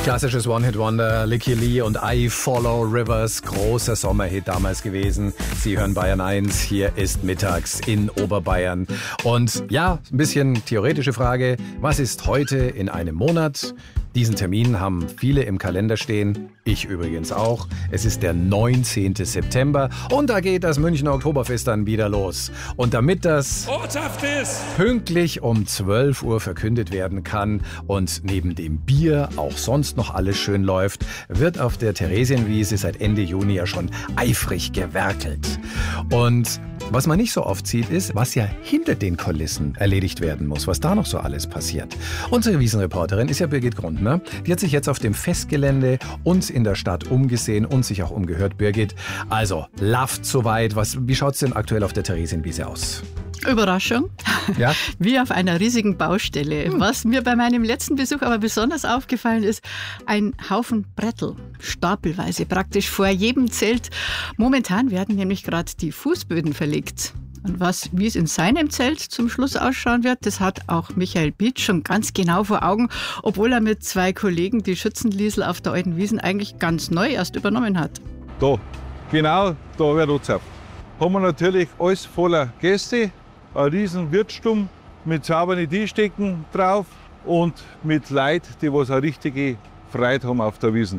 Klassisches One-Hit-Wonder, Licky Lee und I Follow Rivers, großer Sommerhit damals gewesen. Sie hören Bayern 1, hier ist mittags in Oberbayern. Und ja, ein bisschen theoretische Frage, was ist heute in einem Monat? Diesen Termin haben viele im Kalender stehen, ich übrigens auch. Es ist der 19. September und da geht das Münchner Oktoberfest dann wieder los. Und damit das pünktlich um 12 Uhr verkündet werden kann und neben dem Bier auch sonst noch alles schön läuft, wird auf der Theresienwiese seit Ende Juni ja schon eifrig gewerkelt. Und was man nicht so oft sieht, ist, was ja hinter den Kulissen erledigt werden muss, was da noch so alles passiert. Unsere Wiesenreporterin ist ja Birgit Grundner. Die hat sich jetzt auf dem Festgelände und in der Stadt umgesehen und sich auch umgehört. Birgit, also Laft soweit. Wie schaut es denn aktuell auf der Theresienwiese aus? Überraschung, ja? Wie auf einer riesigen Baustelle. Was mir bei meinem letzten Besuch aber besonders aufgefallen ist, ein Haufen Brettel, stapelweise praktisch vor jedem Zelt. Momentan werden nämlich gerade die Fußböden verlegt. Und wie es in seinem Zelt zum Schluss ausschauen wird, das hat auch Michael Pietsch schon ganz genau vor Augen, obwohl er mit 2 Kollegen die Schützenliesel auf der Alten Wiesen eigentlich ganz neu erst übernommen hat. Da, genau da wird Uzaf. Haben wir natürlich alles voller Gäste, ein riesen Wirtsstumm mit sauberen Tischdecken drauf und mit Leuten, die was eine richtige Freude haben auf der Wiesn.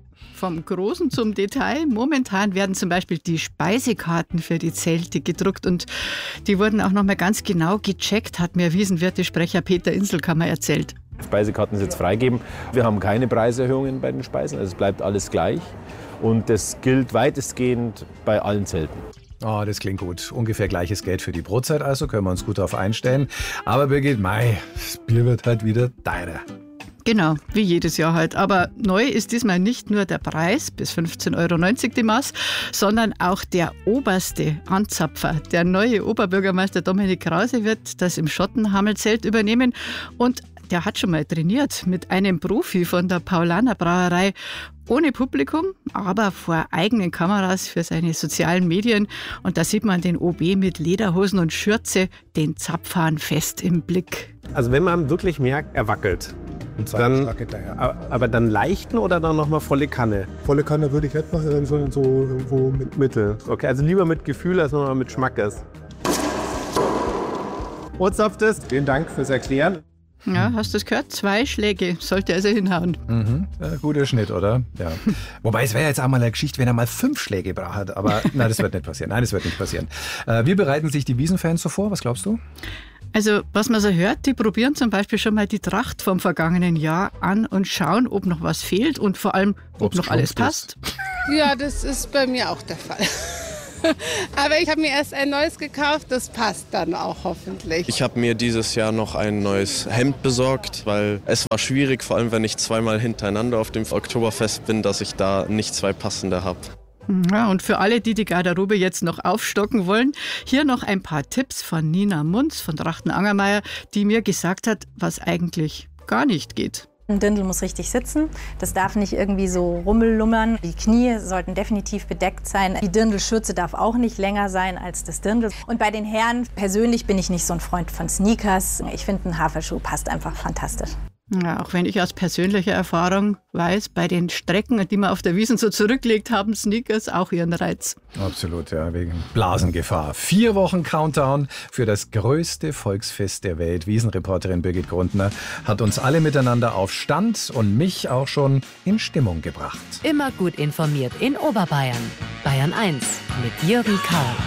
Vom Großen zum Detail. Momentan werden zum Beispiel die Speisekarten für die Zelte gedruckt und die wurden auch noch mal ganz genau gecheckt, hat mir Wiesenwirtesprecher Peter Inselkammer erzählt. Speisekarten sind jetzt freigeben. Wir haben keine Preiserhöhungen bei den Speisen, also es bleibt alles gleich. Und das gilt weitestgehend bei allen Zelten. Oh, das klingt gut. Ungefähr gleiches Geld für die Brotzeit, also können wir uns gut darauf einstellen. Aber Birgit, das Bier wird halt wieder teurer. Genau, wie jedes Jahr halt. Aber neu ist diesmal nicht nur der Preis, bis 15,90 € die Maß, sondern auch der oberste Anzapfer. Der neue Oberbürgermeister Dominik Krause wird das im Schottenhamel-Zelt übernehmen und der hat schon mal trainiert mit einem Profi von der Paulaner Brauerei. Ohne Publikum, aber vor eigenen Kameras für seine sozialen Medien. Und da sieht man den OB mit Lederhosen und Schürze, den Zapfhahn fest im Blick. Also wenn man wirklich merkt, er wackelt, dann, aber dann leichten oder dann nochmal volle Kanne? Volle Kanne würde ich nicht machen, so irgendwo mit Mittel. Okay, also lieber mit Gefühl als nochmal mit Schmackes. Ozapftes, vielen Dank fürs Erklären. Ja, hast du es gehört? 2 Schläge sollte er hinhauen. Guter Schnitt, oder? Ja. Wobei, es wäre jetzt auch mal eine Geschichte, wenn er mal 5 Schläge braucht. Aber nein, das wird nicht passieren. Wie bereiten sich die Wiesenfans so vor? Was glaubst du? Also, was man so hört, die probieren zum Beispiel schon mal die Tracht vom vergangenen Jahr an und schauen, ob noch was fehlt und vor allem, ob noch alles passt. Ja, das ist bei mir auch der Fall. Aber ich habe mir erst ein neues gekauft, das passt dann auch hoffentlich. Ich habe mir dieses Jahr noch ein neues Hemd besorgt, weil es war schwierig, vor allem wenn ich 2-mal hintereinander auf dem Oktoberfest bin, dass ich da nicht 2 passende habe. Ja, und für alle, die die Garderobe jetzt noch aufstocken wollen, hier noch ein paar Tipps von Nina Munz von Trachten-Angermayer, die mir gesagt hat, was eigentlich gar nicht geht. Ein Dirndl muss richtig sitzen, das darf nicht irgendwie so rummellummern. Die Knie sollten definitiv bedeckt sein. Die Dirndlschürze darf auch nicht länger sein als das Dirndl. Und bei den Herren, persönlich bin ich nicht so ein Freund von Sneakers. Ich finde, ein Haferschuh passt einfach fantastisch. Ja, auch wenn ich aus persönlicher Erfahrung weiß, bei den Strecken, die man auf der Wiesn so zurücklegt, haben Sneakers auch ihren Reiz. Absolut, ja, wegen Blasengefahr. 4 Wochen Countdown für das größte Volksfest der Welt. Wiesenreporterin Birgit Grundner hat uns alle miteinander auf Stand und mich auch schon in Stimmung gebracht. Immer gut informiert in Oberbayern. Bayern 1 mit Jürgen Kahl.